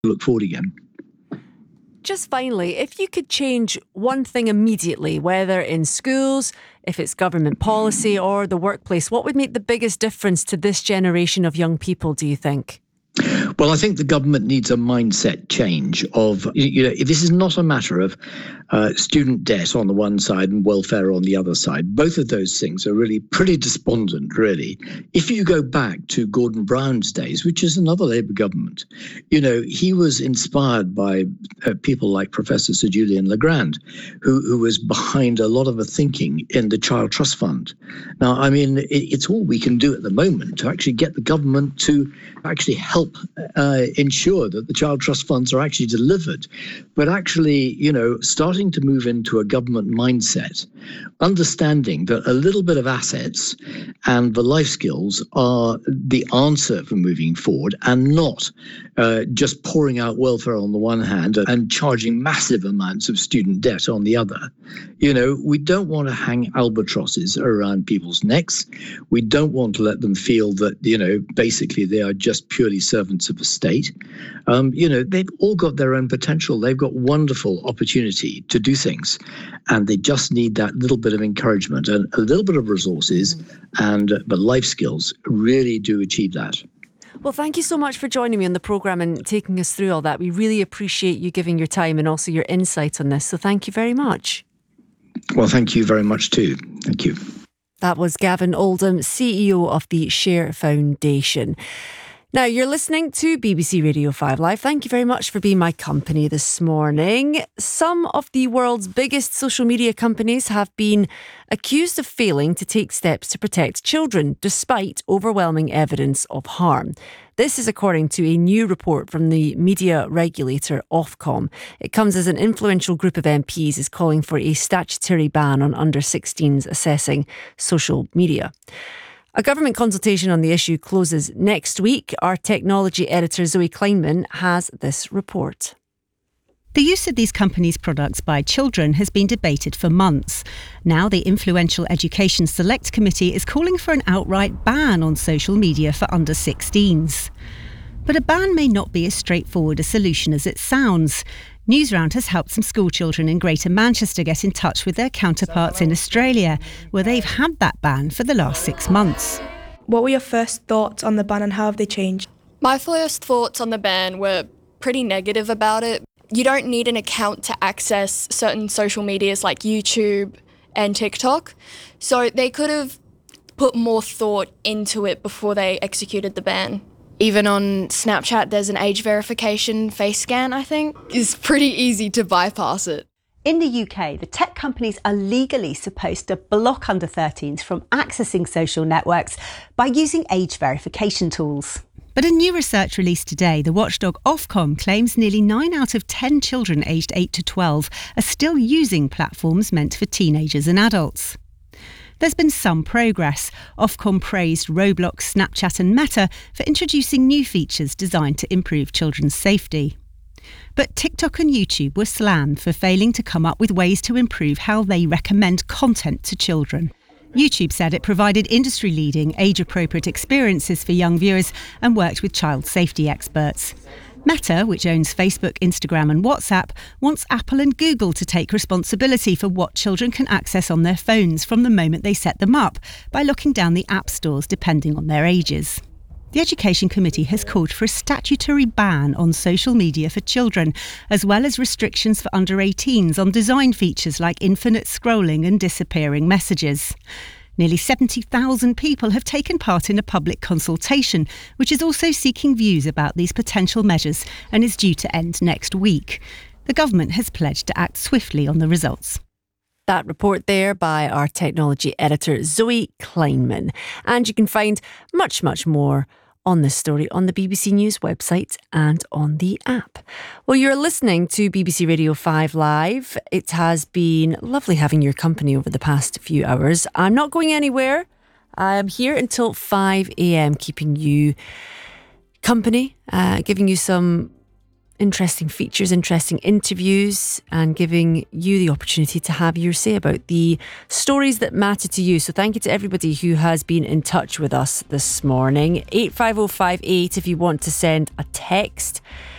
look forward again. Just finally, if you could change one thing immediately, whether in schools, if it's government policy or the workplace, what would make the biggest difference to this generation of young people, do you think? Well, I think the government needs a mindset change of, this is not a matter of student debt on the one side and welfare on the other side. Both of those things are really pretty despondent, really. If you go back to Gordon Brown's days, which is another Labour government, he was inspired by people like Professor Sir Julian Legrand, who was behind a lot of the thinking in the Child Trust Fund. Now, I mean, it's all we can do at the moment to actually get the government to actually help ensure that the Child Trust Funds are actually delivered. But actually, starting to move into a government mindset, understanding that a little bit of assets and the life skills are the answer for moving forward, and not just pouring out welfare on the one hand and charging massive amounts of student debt on the other. We don't want to hang albatrosses around people's necks. We don't want to let them feel that, basically they are just purely servants of the state. They've all got their own potential. They've got wonderful opportunity to do things, and they just need that little bit of encouragement and a little bit of resources, and the life skills really do achieve that. Well, thank you so much for joining me on the programme and taking us through all that. We really appreciate you giving your time and also your insight on this. So thank you very much. Well, thank you very much too. Thank you. That was Gavin Oldham, CEO of the Share Foundation. Now, you're listening to BBC Radio 5 Live. Thank you very much for being my company this morning. Some of the world's biggest social media companies have been accused of failing to take steps to protect children, despite overwhelming evidence of harm. This is according to a new report from the media regulator Ofcom. It comes as an influential group of MPs is calling for a statutory ban on under-16s assessing social media. A government consultation on the issue closes next week. Our technology editor Zoe Kleinman has this report. The use of these companies' products by children has been debated for months. Now the influential Education Select Committee is calling for an outright ban on social media for under-16s. But a ban may not be as straightforward a solution as it sounds. Newsround has helped some schoolchildren in Greater Manchester get in touch with their counterparts in Australia, where they've had that ban for the last 6 months. What were your first thoughts on the ban and how have they changed? My first thoughts on the ban were pretty negative about it. You don't need an account to access certain social medias like YouTube and TikTok, so they could have put more thought into it before they executed the ban. Even on Snapchat, there's an age verification face scan, I think. It's pretty easy to bypass it. In the UK, the tech companies are legally supposed to block under-13s from accessing social networks by using age verification tools. But in new research released today, the watchdog Ofcom claims nearly 9 out of 10 children aged 8 to 12 are still using platforms meant for teenagers and adults. There's been some progress. Ofcom praised Roblox, Snapchat and Meta for introducing new features designed to improve children's safety. But TikTok and YouTube were slammed for failing to come up with ways to improve how they recommend content to children. YouTube said it provided industry-leading, age-appropriate experiences for young viewers and worked with child safety experts. Meta, which owns Facebook, Instagram and WhatsApp, wants Apple and Google to take responsibility for what children can access on their phones from the moment they set them up by locking down the app stores depending on their ages. The Education Committee has called for a statutory ban on social media for children, as well as restrictions for under-18s on design features like infinite scrolling and disappearing messages. Nearly 70,000 people have taken part in a public consultation, which is also seeking views about these potential measures and is due to end next week. The government has pledged to act swiftly on the results. That report there by our technology editor Zoe Kleinman. And you can find much, much more on this story on the BBC News website and on the app. Well, you're listening to BBC Radio 5 Live. It has been lovely having your company over the past few hours. I'm not going anywhere. I'm here until 5 a.m, keeping you company, giving you some interesting features, interesting interviews, and giving you the opportunity to have your say about the stories that matter to you. So thank you to everybody who has been in touch with us this morning. 85058 if you want to send a text.